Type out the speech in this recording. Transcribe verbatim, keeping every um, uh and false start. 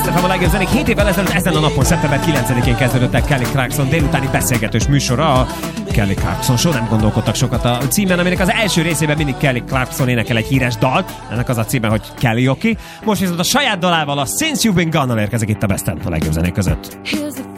ef em a legjobb zenék. hét évvel ezelőtt ezen a napon, szeptember kilencedikén kezdődött el Kelly Clarkson délutáni beszélgetős műsora, a Kelly Clarkson Show. Nem gondolkodtak sokat a címen, aminek az első részében mindig Kelly Clarkson énekel egy híres dalt. Ennek az a címe, hogy Karaoke. Most viszont a saját dalával, a Since You've Been Gone-nal érkezik itt a Best of a legjobb zenék között.